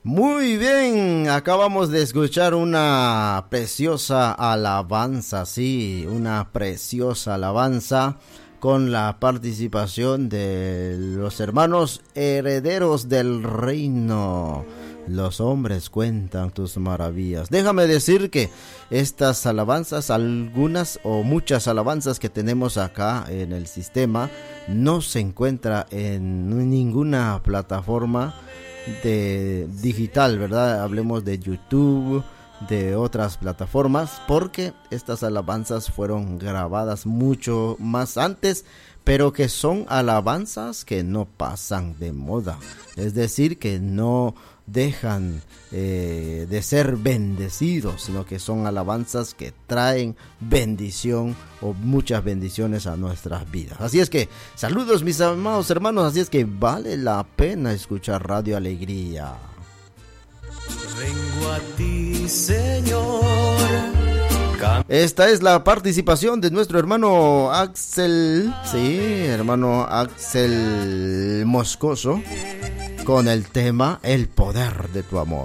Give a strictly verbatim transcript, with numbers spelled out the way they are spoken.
Muy bien, acabamos de escuchar una preciosa alabanza, sí, una preciosa alabanza con la participación de los hermanos herederos del reino. Los hombres cuentan tus maravillas. Déjame decir que estas alabanzas, algunas o muchas alabanzas que tenemos acá en el sistema, no se encuentra en ninguna plataforma de digital, ¿verdad? Hablemos de YouTube, de otras plataformas, porque estas alabanzas fueron grabadas mucho más antes, pero que son alabanzas que no pasan de moda, es decir, que no dejan eh, de ser bendecidos, sino que son alabanzas que traen bendición o muchas bendiciones a nuestras vidas. Así es que, saludos mis amados hermanos, así es que vale la pena escuchar Radio Alegría. Vengo a ti, Señor. Esta es la participación de nuestro hermano Axel, sí, hermano Axel Moscoso, con el tema El poder de tu amor.